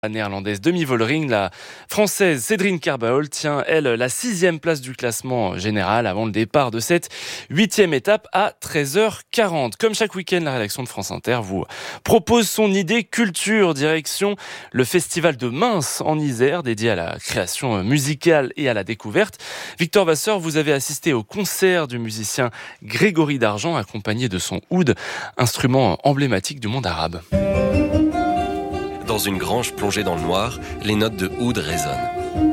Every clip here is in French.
La néerlandaise Demi Vollering, la française Cédrine Kerbaol tient, elle, la 6e place du classement général avant le départ de cette 8e étape à 13h40. Comme chaque week-end, la rédaction de France Inter vous propose son idée culture, direction le festival de Mainz en Isère, dédié à la création musicale et à la découverte. Victor Vasseur, vous avez assisté au concert du musicien Grégory Dargent, accompagné de son oud, instrument emblématique du monde arabe. Dans une grange plongée dans le noir, les notes de oud résonnent.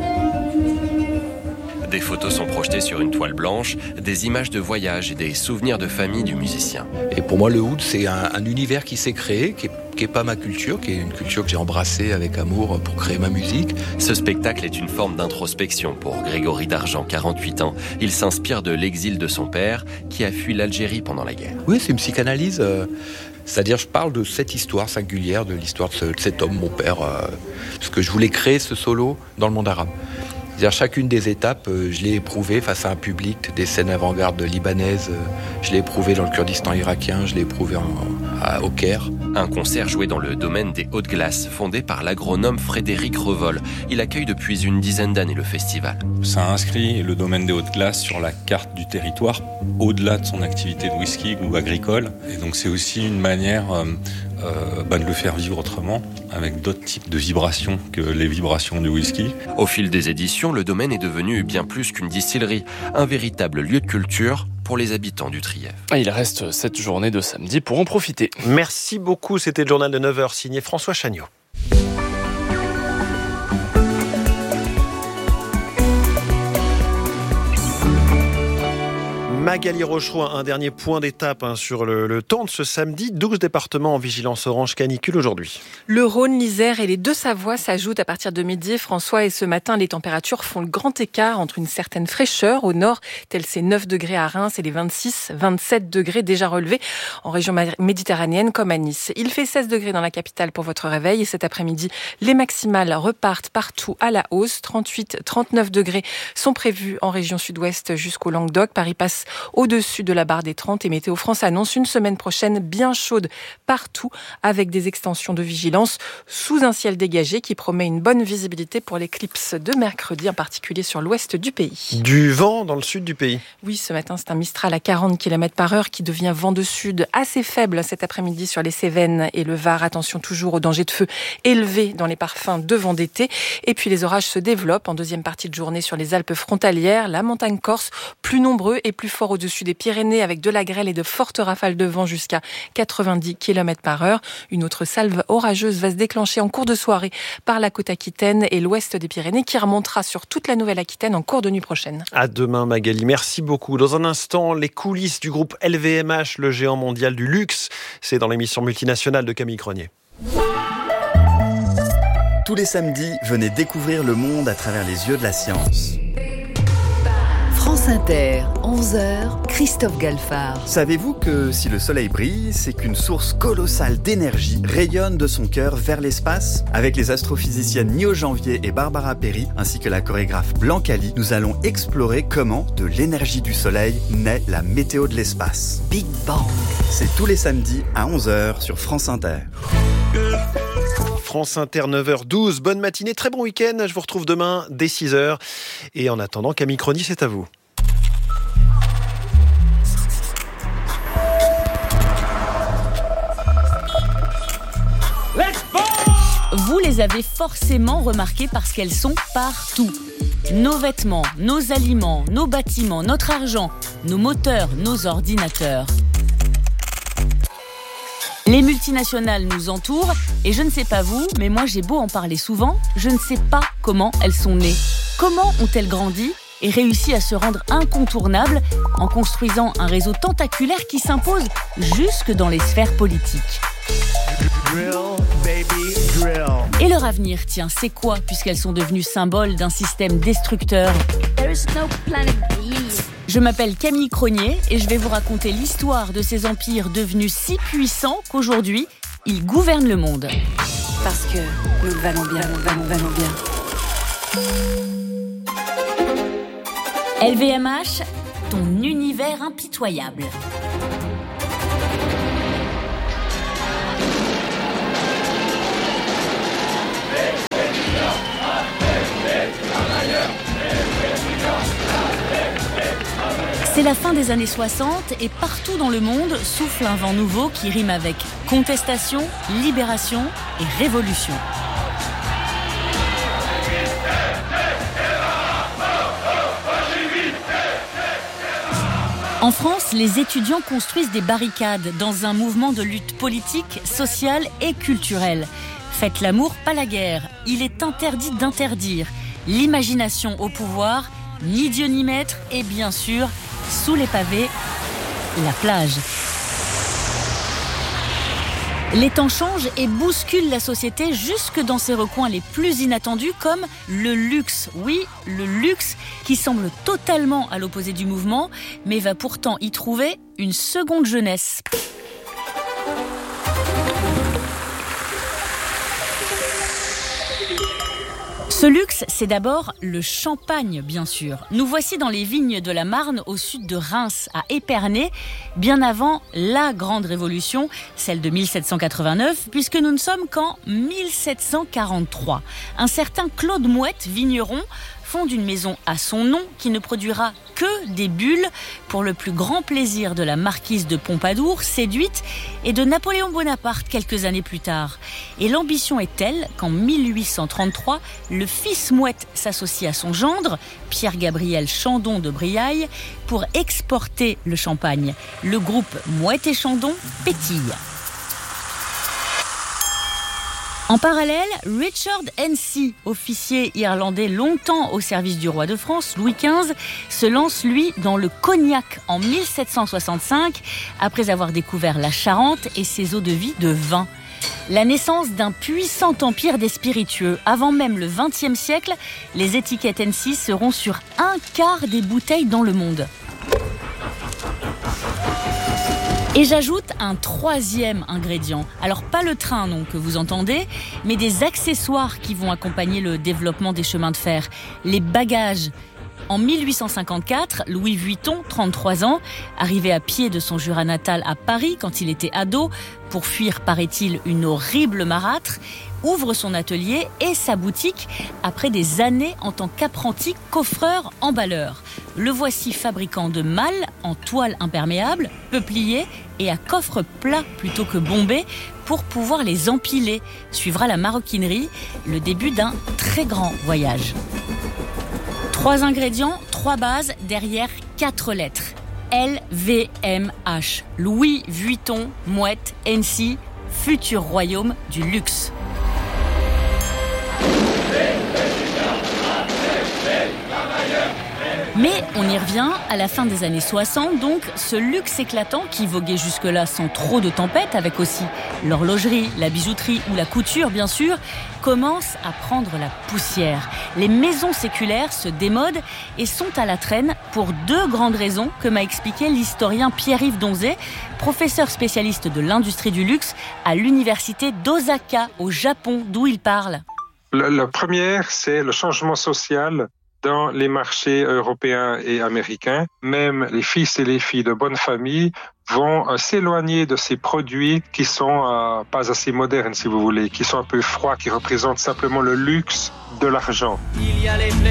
Des photos sont projetées sur une toile blanche, des images de voyage et des souvenirs de famille du musicien. Et pour moi, le oud, c'est un univers qui s'est créé, qui est pas ma culture, qui est une culture que j'ai embrassée avec amour pour créer ma musique. Ce spectacle est une forme d'introspection pour Grégory Dargent, 48 ans. Il s'inspire de l'exil de son père, qui a fui l'Algérie pendant la guerre. Oui, c'est une psychanalyse. C'est-à-dire, je parle de cette histoire singulière, de l'histoire de cet homme, mon père, parce que je voulais créer ce solo dans le monde arabe. C'est-à-dire, chacune des étapes, je l'ai éprouvé face à un public, des scènes avant-garde libanaises, je l'ai éprouvé dans le Kurdistan irakien, je l'ai éprouvé au Caire. Un concert joué dans le domaine des Hauts de Glace, fondé par l'agronome Frédéric Revol. Il accueille depuis une dizaine d'années le festival. Ça inscrit le domaine des Hauts de Glace sur la carte du territoire, au-delà de son activité de whisky ou agricole. Et donc c'est aussi une manière de le faire vivre autrement, avec d'autres types de vibrations que les vibrations du whisky. Au fil des éditions, le domaine est devenu bien plus qu'une distillerie, un véritable lieu de culture pour les habitants du Trièves. Il reste cette journée de samedi pour en profiter. Merci beaucoup, c'était le journal de 9h signé François Chagnot. Magali Rochereau, un dernier point d'étape sur le temps de ce samedi. 12 départements en vigilance orange canicule aujourd'hui. Le Rhône, l'Isère et les Deux-Savoies s'ajoutent à partir de midi. François, et ce matin, les températures font le grand écart entre une certaine fraîcheur au nord, tels ces 9 degrés à Reims et les 26-27 degrés déjà relevés en région méditerranéenne comme à Nice. Il fait 16 degrés dans la capitale pour votre réveil et cet après-midi, les maximales repartent partout à la hausse. 38-39 degrés sont prévus en région sud-ouest jusqu'au Languedoc. Paris passe au-dessus de la barre des 30 et Météo France annonce une semaine prochaine bien chaude partout avec des extensions de vigilance sous un ciel dégagé qui promet une bonne visibilité pour l'éclipse de mercredi, en particulier sur l'ouest du pays. Du vent dans le sud du pays. Oui, ce matin, c'est un Mistral à 40 km/h qui devient vent de sud assez faible cet après-midi sur les Cévennes et le Var. Attention toujours au danger de feu élevé dans les parfums de vent d'été. Et puis les orages se développent en deuxième partie de journée sur les Alpes frontalières, la montagne corse, plus nombreux et plus forts au-dessus des Pyrénées avec de la grêle et de fortes rafales de vent jusqu'à 90 km/h. Une autre salve orageuse va se déclencher en cours de soirée par la côte aquitaine et l'ouest des Pyrénées qui remontera sur toute la Nouvelle-Aquitaine en cours de nuit prochaine. À demain Magali, merci beaucoup. Dans un instant, les coulisses du groupe LVMH, le géant mondial du luxe. C'est dans l'émission multinationale de Camille Cronier. Tous les samedis, venez découvrir le monde à travers les yeux de la science. France Inter, 11h, Christophe Galfard. Savez-vous que si le soleil brille, c'est qu'une source colossale d'énergie rayonne de son cœur vers l'espace? Avec les astrophysiciennes Nio Janvier et Barbara Perry, ainsi que la chorégraphe Blanca Lee, nous allons explorer comment, de l'énergie du soleil, naît la météo de l'espace. Big Bang. C'est tous les samedis à 11h sur France Inter. France Inter, 9h12. Bonne matinée, très bon week-end. Je vous retrouve demain dès 6h. Et en attendant, Camille Crony, c'est à vous. Vous les avez forcément remarquées parce qu'elles sont partout. Nos vêtements, nos aliments, nos bâtiments, notre argent, nos moteurs, nos ordinateurs. Les multinationales nous entourent et je ne sais pas vous, mais moi j'ai beau en parler souvent, je ne sais pas comment elles sont nées. Comment ont-elles grandi et réussi à se rendre incontournables en construisant un réseau tentaculaire qui s'impose jusque dans les sphères politiques. Et leur avenir, tiens, c'est quoi puisqu'elles sont devenues symboles d'un système destructeur? Je m'appelle Camille Cronier et je vais vous raconter l'histoire de ces empires devenus si puissants qu'aujourd'hui, ils gouvernent le monde. Parce que nous valons bien, nous valons bien. LVMH, ton univers impitoyable. C'est la fin des années 60 et partout dans le monde souffle un vent nouveau qui rime avec contestation, libération et révolution. En France, les étudiants construisent des barricades dans un mouvement de lutte politique, sociale et culturelle. Faites l'amour, pas la guerre. Il est interdit d'interdire. L'imagination au pouvoir, ni Dieu ni maître, et bien sûr, sous les pavés, la plage. Les temps changent et bousculent la société jusque dans ses recoins les plus inattendus comme le luxe. Oui, le luxe qui semble totalement à l'opposé du mouvement, mais va pourtant y trouver une seconde jeunesse. Ce luxe, c'est d'abord le champagne, bien sûr. Nous voici dans les vignes de la Marne, au sud de Reims, à Épernay, bien avant la Grande Révolution, celle de 1789, puisque nous ne sommes qu'en 1743. Un certain Claude Mouette, vigneron, fonde une maison à son nom qui ne produira que des bulles pour le plus grand plaisir de la marquise de Pompadour, séduite, et de Napoléon Bonaparte quelques années plus tard. Et l'ambition est telle qu'en 1833, le fils Mouette s'associe à son gendre, Pierre-Gabriel Chandon de Briaille, pour exporter le champagne. Le groupe Mouette et Chandon pétille. En parallèle, Richard Hennessy, officier irlandais longtemps au service du roi de France, Louis XV, se lance lui dans le cognac en 1765, après avoir découvert la Charente et ses eaux-de-vie de vin. La naissance d'un puissant empire des spiritueux. Avant même le XXe siècle, les étiquettes Hennessy seront sur un quart des bouteilles dans le monde. Et j'ajoute un troisième ingrédient. Alors pas le train non que vous entendez, mais des accessoires qui vont accompagner le développement des chemins de fer. Les bagages. En 1854, Louis Vuitton, 33 ans, arrivé à pied de son Jura natal à Paris quand il était ado, pour fuir, paraît-il, une horrible marâtre, ouvre son atelier et sa boutique après des années en tant qu'apprenti coffreur emballeur. Le voici fabricant de malles en toile imperméable, peuplier et à coffre plat plutôt que bombé pour pouvoir les empiler. Suivra la maroquinerie, le début d'un très grand voyage. 3 ingrédients, 3 bases, derrière 4 lettres. LVMH, Louis Vuitton, Mouette, Hennessy, futur royaume du luxe. Mais on y revient à la fin des années 60, donc ce luxe éclatant qui voguait jusque-là sans trop de tempête, avec aussi l'horlogerie, la bijouterie ou la couture bien sûr, commence à prendre la poussière. Les maisons séculaires se démodent et sont à la traîne pour 2 grandes raisons que m'a expliqué l'historien Pierre-Yves Donzé, professeur spécialiste de l'industrie du luxe à l'université d'Osaka au Japon, d'où il parle. La première, c'est le changement social dans les marchés européens et américains. Même les fils et les filles de bonne famille vont s'éloigner de ces produits qui sont pas assez modernes, si vous voulez, qui sont un peu froids, qui représentent simplement le luxe de l'argent.